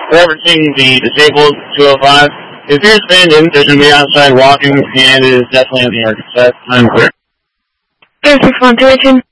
referencing the disabled 205. If you're abandoned, there's going to be outside walking, and it is definitely on the arc side. I'm clear. There's 612,